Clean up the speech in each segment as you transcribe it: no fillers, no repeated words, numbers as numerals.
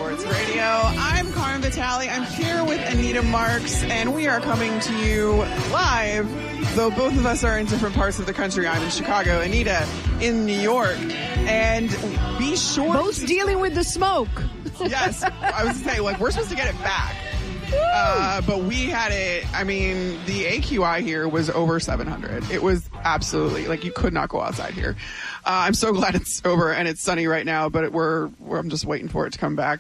Sports Radio. I'm Carmen Vitale. I'm here with Anita Marks, and we are coming to you live, though both of us are in different parts of the country. I'm in Chicago, Anita in New York, and be sure... Both dealing with the smoke. Yes, I was going to say, like, we're supposed to get it back. But we had it, I mean, the AQI here was over 700. It was absolutely, like, you could not go outside here. I'm so glad it's over and it's sunny right now, but I'm just waiting for it to come back.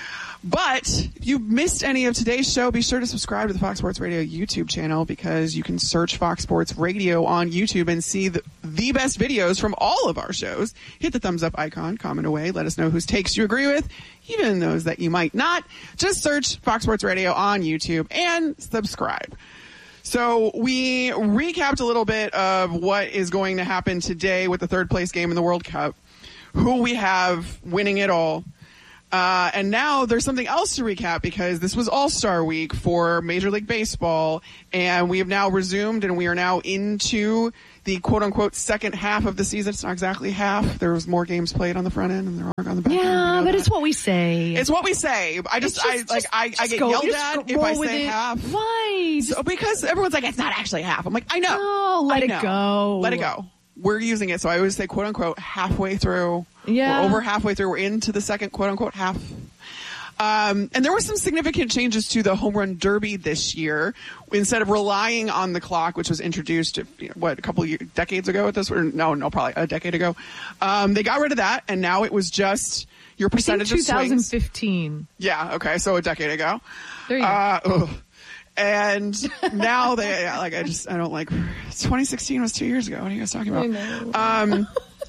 But if you missed any of today's show, be sure to subscribe to the Fox Sports Radio YouTube channel, because you can search Fox Sports Radio on YouTube and see the best videos from all of our shows. Hit the thumbs up icon, comment away, let us know whose takes you agree with, even those that you might not. Just search Fox Sports Radio on YouTube and subscribe. So we recapped a little bit of what is going to happen today with the third place game in the World Cup, who we have winning it all. And now there's something else to recap, because this was All-Star Week for Major League Baseball, and we have now resumed, and we are now into the quote-unquote second half of the season. It's not exactly half. There was more games played on the front end, and there are on the back end. Yeah, but it's what we say. It's what we say. I get yelled at if I say half. Why? Because everyone's like, it's not actually half. I'm like, I know. Oh, let it go. Let it go. We're using it, so I always say quote-unquote halfway through. Yeah. We're over halfway through. We're into the second quote-unquote half. And there were some significant changes to the Home Run Derby this year. Instead of relying on the clock, which was introduced, a couple of decades ago at this, or no, probably a decade ago. They got rid of that, and now it was just your percentage of swings. 2015. Yeah, okay, so a decade ago. There you go. And now I don't like, 2016 was 2 years ago. What are you guys talking about? I know.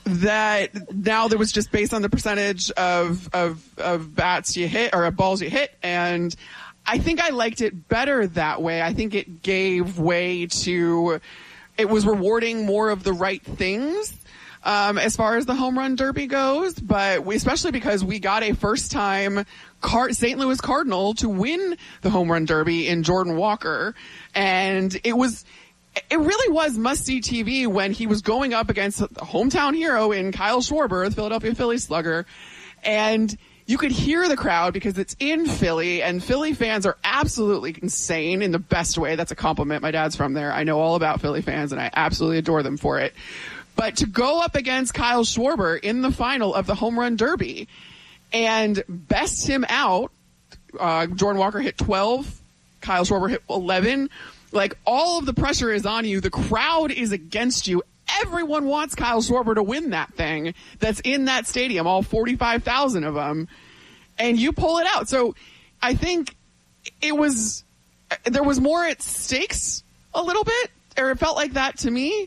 That now there was just based on the percentage of bats you hit, or balls you hit. And I think I liked it better that way. I think it gave way to, it was rewarding more of the right things. As far as the Home Run Derby goes, but especially because we got a first-time St. Louis Cardinal to win the Home Run Derby in Jordan Walker, and it really was must-see TV when he was going up against the hometown hero in Kyle Schwarber, the Philadelphia Phillies slugger, and you could hear the crowd because it's in Philly, and Philly fans are absolutely insane in the best way. That's a compliment. My dad's from there. I know all about Philly fans, and I absolutely adore them for it. But to go up against Kyle Schwarber in the final of the Home Run Derby and best him out, Jordan Walker hit 12, Kyle Schwarber hit 11. Like, all of the pressure is on you. The crowd is against you. Everyone wants Kyle Schwarber to win that thing that's in that stadium, all 45,000 of them, and you pull it out. So I think there was more at stakes a little bit, or it felt like that to me.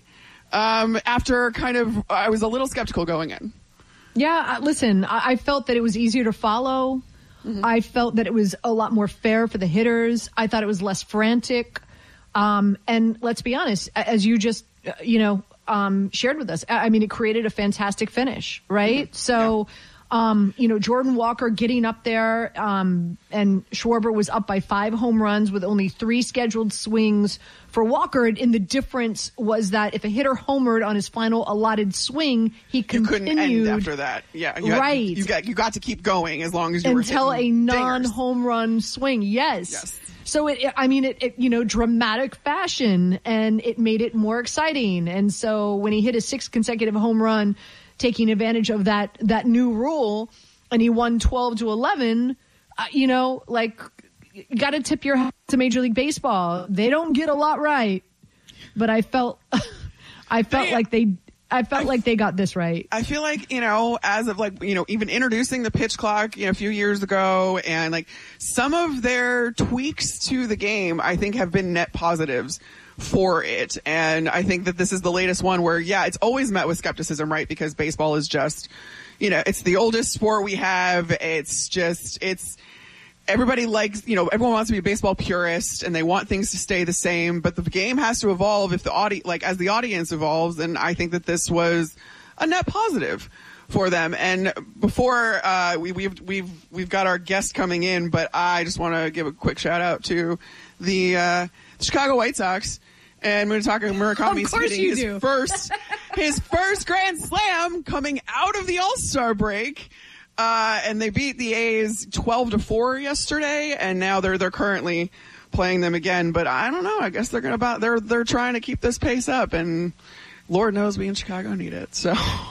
After I was a little skeptical going in. Yeah, listen, I felt that it was easier to follow. Mm-hmm. I felt that it was a lot more fair for the hitters. I thought it was less frantic. And let's be honest, as you just, shared with us, I mean, it created a fantastic finish, right? Mm-hmm. So, Jordan Walker getting up there, and Schwarber was up by 5 home runs with only 3 scheduled swings for Walker. And the difference was that if a hitter homered on his final allotted swing, he continued. You couldn't end after that. Yeah. You got to keep going as long as you were until a non-home run swing. Yes. So it dramatic fashion, and it made it more exciting. And so when he hit a 6th consecutive home run, taking advantage of that new rule, and he won 12-11, you got to tip your hat to Major League Baseball. They don't get a lot right, but I felt like they got this right. I feel like, as of even introducing the pitch clock, a few years ago, and some of their tweaks to the game, I think have been net positives for it. And I think that this is the latest one where, it's always met with skepticism, right? Because baseball is just, it's the oldest sport we have. Everybody likes, everyone wants to be a baseball purist, and they want things to stay the same, but the game has to evolve if as the audience evolves. And I think that this was a net positive for them. And before we've got our guest coming in, but I just want to give a quick shout out to the Chicago White Sox. And we're talking Murakami's hitting his first Grand Slam coming out of the All-Star break. And they beat the A's 12-4 yesterday, and now they're currently playing them again. But I don't know. I guess they're they're trying to keep this pace up, and Lord knows we in Chicago need it. So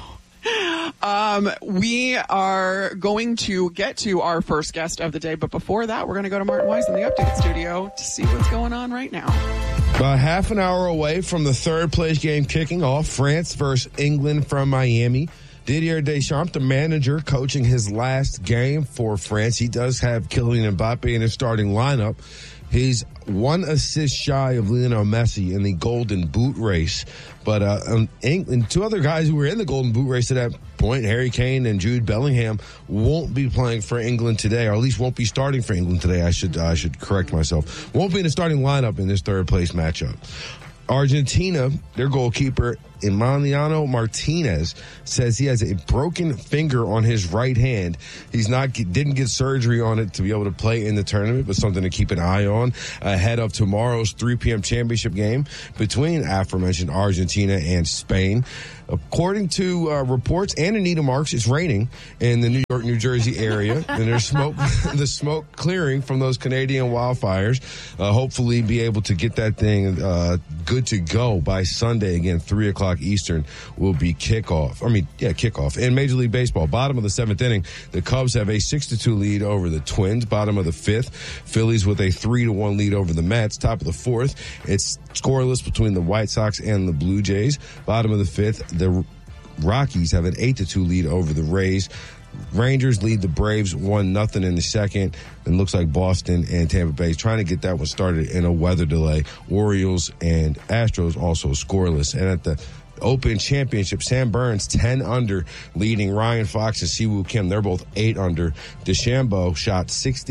we are going to get to our first guest of the day, but before that, we're going to go to Martin Weiss in the Update Studio to see what's going on right now. About half an hour away from the third place game kicking off, France versus England from Miami. Didier Deschamps, the manager, coaching his last game for France. He does have Kylian Mbappe in his starting lineup. He's one assist shy of Lionel Messi in the Golden Boot race. But England, two other guys who were in the Golden Boot race at that point, Harry Kane and Jude Bellingham, won't be playing for England today, or at least won't be starting for England today. I should correct myself. Won't be in the starting lineup in this third place matchup. Argentina, their goalkeeper, Emiliano Martinez, says he has a broken finger on his right hand. Didn't get surgery on it to be able to play in the tournament, but something to keep an eye on ahead of tomorrow's 3 p.m. championship game between aforementioned Argentina and Spain. According to reports and Anita Marks, it's raining in the New York, New Jersey area, and there's the smoke clearing from those Canadian wildfires. Hopefully be able to get that thing good to go by Sunday. Again, 3 o'clock Eastern will be kickoff. In Major League Baseball, bottom of the 7th inning, the Cubs have a 6-2 lead over the Twins. Bottom of the 5th, Phillies with a 3-1 lead over the Mets. Top of the 4th, it's scoreless between the White Sox and the Blue Jays. Bottom of the 5th, the Rockies have an 8-2 lead over the Rays. Rangers lead the Braves 1-0 in the second. And looks like Boston and Tampa Bay is trying to get that one started in a weather delay. Orioles and Astros also scoreless. And at the Open Championship, Sam Burns 10 under, leading Ryan Fox and Siwoo Kim. They're both 8 under. DeChambeau shot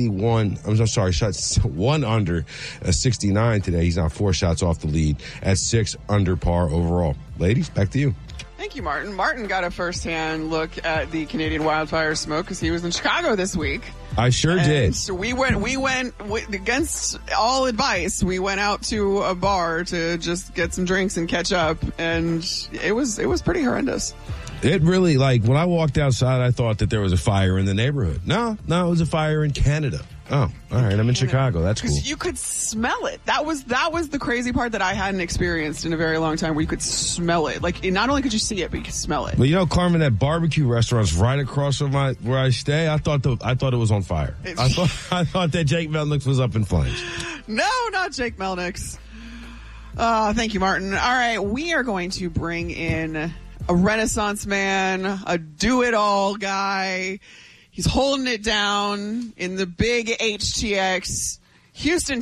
1 under, 69 today. He's now 4 shots off the lead at 6 under par overall. Ladies, back to you. Thank you, Martin. Martin got a first-hand look at the Canadian wildfire smoke because he was in Chicago this week. I sure did. So we went against all advice. We went out to a bar to just get some drinks and catch up, and it was pretty horrendous. It really, when I walked outside, I thought that there was a fire in the neighborhood. No, it was a fire in Canada. Oh, all right. I'm in Chicago. That's cool. Because you could smell it. That was the crazy part that I hadn't experienced in a very long time, where you could smell it. Not only could you see it, but you could smell it. But Carmen, that barbecue restaurant's right across from where I stay. I thought it was on fire. I thought that Jake Melnick's was up in flames. No, not Jake Melnick's. Thank you, Martin. All right, we are going to bring in a Renaissance man, a do-it-all guy. He's holding it down in the big HTX, Houston,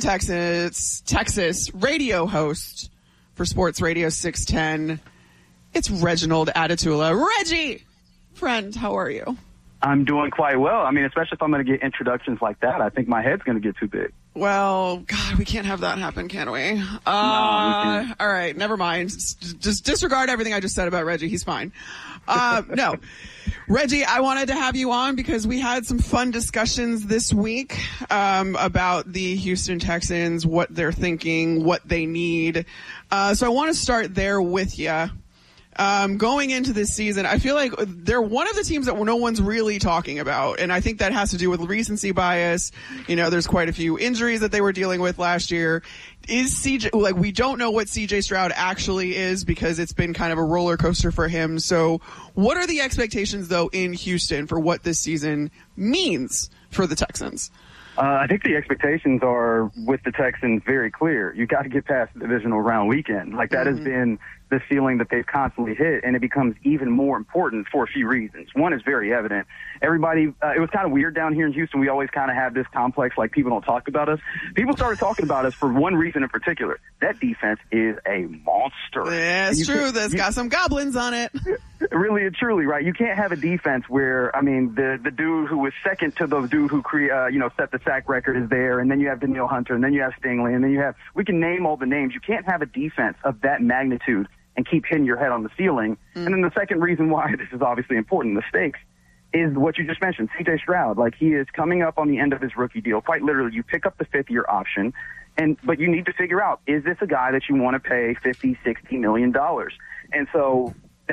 Texas radio host for Sports Radio 610. It's Reginald Atatula. Reggie, friend, how are you? I'm doing quite well. I mean, especially if I'm going to get introductions like that, I think my head's going to get too big. Well, God, we can't have that happen, can we? No, we can't. All right, never mind. Just disregard everything I just said about Reggie. He's fine. No. Reggie, I wanted to have you on because we had some fun discussions this week about the Houston Texans, what they're thinking, what they need. So I want to start there with you. Going into this season, I feel like they're one of the teams that no one's really talking about, and I think that has to do with recency bias. There's quite a few injuries that they were dealing with last year. Is CJ, we don't know what CJ Stroud actually is because it's been kind of a roller coaster for him. So what are the expectations, though, in Houston for what this season means for the Texans? I think the expectations are, with the Texans, very clear. You got to get past the divisional round weekend. That has been the ceiling that they've constantly hit, and it becomes even more important for a few reasons. One is very evident. Everybody, it was kind of weird down here in Houston. We always kind of have this complex, people don't talk about us. People started talking about us for one reason in particular. That defense is a monster. Yeah, it's true. That's got some goblins on it. Really and truly, right? You can't have a defense where, the dude who was second to the dude who set the sack record is there, and then you have Danielle Hunter, and then you have Stingley, and then we can name all the names. You can't have a defense of that magnitude and keep hitting your head on the ceiling. And then the second reason why this is obviously important, the stakes, is what you just mentioned, CJ Stroud. He is coming up on the end of his rookie deal. Quite literally, you pick up the 5th-year option, but you need to figure out, is this a guy that you want to pay $50, $60 million? And so that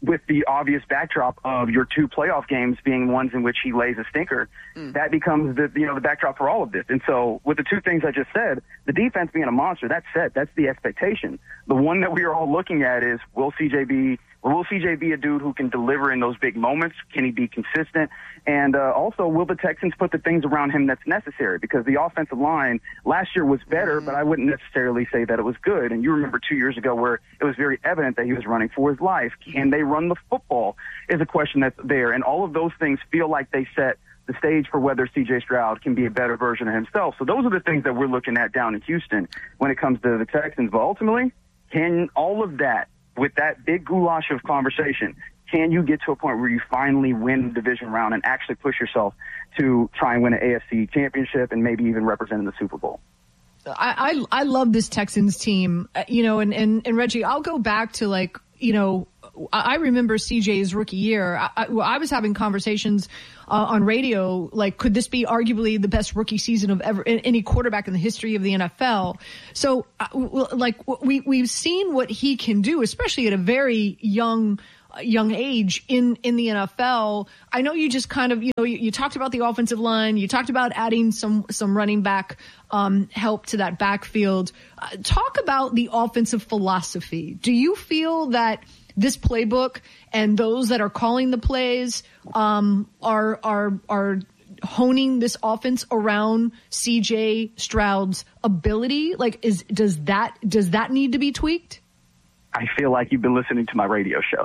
with the obvious backdrop of your 2 playoff games being ones in which he lays a stinker, that becomes the backdrop for all of this. And so with the 2 things I just said, the defense being a monster, that's set. That's the expectation. The one that we are all looking at is, will CJ be a dude who can deliver in those big moments? Can he be consistent? And also, will the Texans put the things around him that's necessary? Because the offensive line last year was better, but I wouldn't necessarily say that it was good. And you remember 2 years ago where it was very evident that he was running for his life. Can they run the football is a question that's there. And all of those things feel like they set the stage for whether C.J. Stroud can be a better version of himself. So those are the things that we're looking at down in Houston when it comes to the Texans. But ultimately, can all of that, with that big goulash of conversation, can you get to a point where you finally win the division round and actually push yourself to try and win an AFC championship and maybe even represent in the Super Bowl? I love this Texans team, and Reggie, I'll go back to I remember CJ's rookie year. I was having conversations on radio, like, could this be arguably the best rookie season of ever any quarterback in the history of the NFL? So, we've seen what he can do, especially at a very young age in the NFL. I know you just kind of, you talked about the offensive line. You talked about adding some running back help to that backfield. Talk about the offensive philosophy. Do you feel that this playbook and those that are calling the plays are honing this offense around CJ Stroud's ability? Does that need to be tweaked? I feel like you've been listening to my radio show.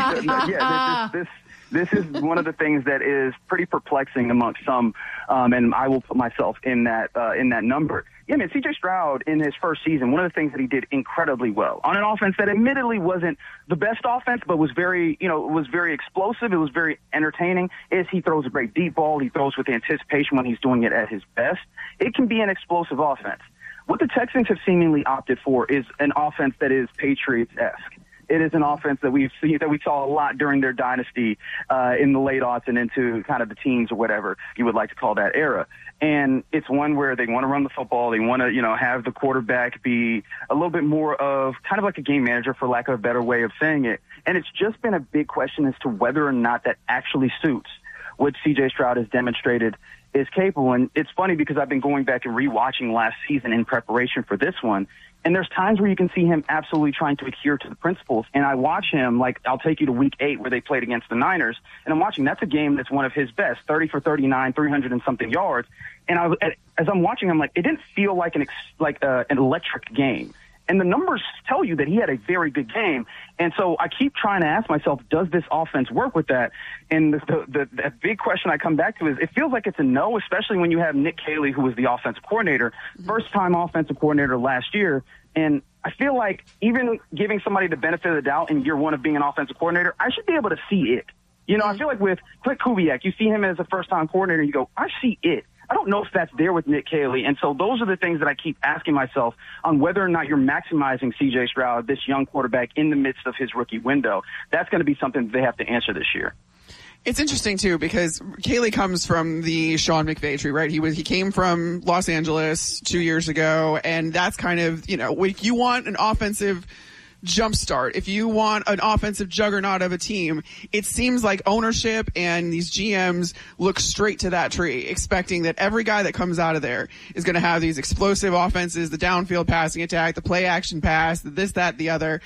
This is one of the things that is pretty perplexing amongst some, and I will put myself in that number. Yeah, man, C.J. Stroud in his first season, one of the things that he did incredibly well on an offense that admittedly wasn't the best offense, but was very explosive. It was very entertaining. Is he throws a great deep ball. He throws with anticipation when he's doing it at his best. It can be an explosive offense. What the Texans have seemingly opted for is an offense that is Patriots-esque. It is an offense that we saw a lot during their dynasty in the late aughts and into kind of the teens or whatever you would like to call that era. And it's one where they want to run the football. They want to, have the quarterback be a little bit more of kind of like a game manager, for lack of a better way of saying it. And it's just been a big question as to whether or not that actually suits what C.J. Stroud has demonstrated is capable. And it's funny because I've been going back and rewatching last season in preparation for this one. And there's times where you can see him absolutely trying to adhere to the principles. And I watch him, like, I'll take you to week 8 where they played against the Niners. And I'm watching, that's a game that's one of his best, 30 for 39, 300 and something yards. And as I'm watching, I'm like, it didn't feel like an electric game. And the numbers tell you that he had a very good game. And so I keep trying to ask myself, does this offense work with that? And the big question I come back to is, it feels like it's a no, especially when you have Nick Caley, who was the offensive coordinator, first-time offensive coordinator last year. And I feel like even giving somebody the benefit of the doubt in year one of being an offensive coordinator, I should be able to see it. I feel like with Clint Kubiak, you see him as a first-time coordinator, and you go, I see it. I don't know if that's there with Nick Caley. And so those are the things that I keep asking myself on whether or not you're maximizing C.J. Stroud, this young quarterback, in the midst of his rookie window. That's going to be something that they have to answer this year. It's interesting, too, because Caley comes from the Sean McVay tree, right? He came from Los Angeles 2 years ago, and that's kind of, if you want an offensive jumpstart, if you want an offensive juggernaut of a team, it seems like ownership and these GMs look straight to that tree, expecting that every guy that comes out of there is going to have these explosive offenses, the downfield passing attack, the play action pass, this, that, the other.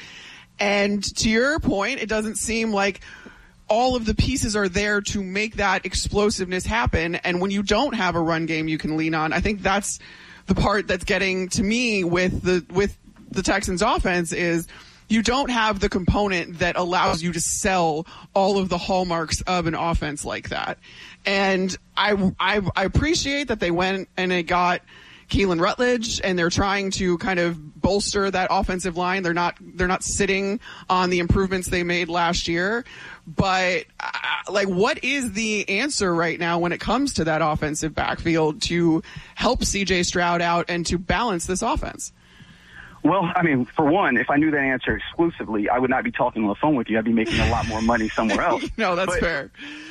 And to your point, it doesn't seem like all of the pieces are there to make that explosiveness happen. And when you don't have a run game you can lean on, I think that's the part that's getting to me with the Texans offense is you don't have the component that allows you to sell all of the hallmarks of an offense like that. And I appreciate that they went and they got Keelan Rutledge, and they're trying to kind of bolster that offensive line. They're not sitting on the improvements they made last year. But what is the answer right now when it comes to that offensive backfield to help C.J. Stroud out and to balance this offense? Well, I mean, for one, if I knew that answer exclusively, I would not be talking on the phone with you. I'd be making a lot more money somewhere else. No, that's fair.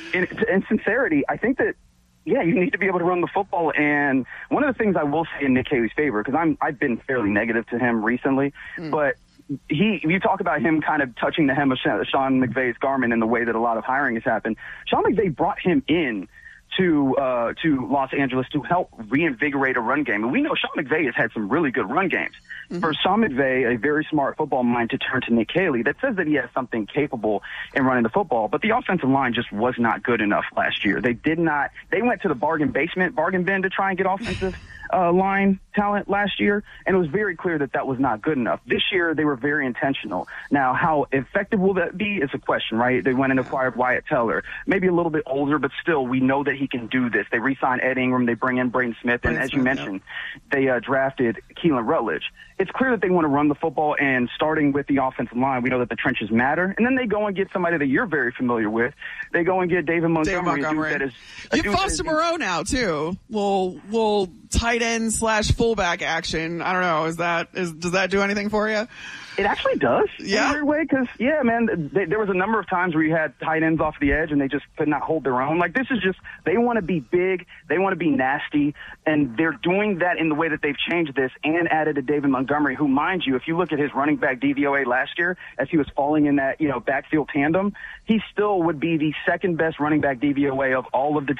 In sincerity, I think that, you need to be able to run the football. And one of the things I will say in Nick Caley's favor, because I've been fairly negative to him recently, but you talk about him kind of touching the hem of Sean McVay's garment in the way that a lot of hiring has happened. Sean McVay brought him in to Los Angeles to help reinvigorate a run game. And we know Sean McVay has had some really good run games. Mm-hmm. For Sean McVay, a very smart football mind, to turn to Nick Haley, that says that he has something capable in running the football, but the offensive line just was not good enough last year. They went to the bargain bin to try and get offensive line talent last year, and it was very clear that that was not good enough. This year, they were very intentional. Now, how effective will that be is a question, right? They went and acquired Wyatt Teller, maybe a little bit older, but still, we know that he can do this. They re-signed Ed Ingram, they bring in Braden Smith, and as you mentioned, they drafted Keelan Rutledge. It's clear that they want to run the football, and starting with the offensive line, we know that the trenches matter. And then they go and get somebody that you're very familiar with. They go and get David Montgomery. You have Foster Moreau now too. Will tight end / fullback action. I don't know. Does that do anything for you? It actually does. Yeah. In a weird way, because, man, there was a number of times where you had tight ends off the edge and they just could not hold their own. Like, this is just, they want to be big, they want to be nasty, and they're doing that in the way that they've changed this and added a David Montgomery, who, mind you, if you look at his running back DVOA last year, as he was falling in that, backfield tandem, he still would be the second best running back DVOA of all of the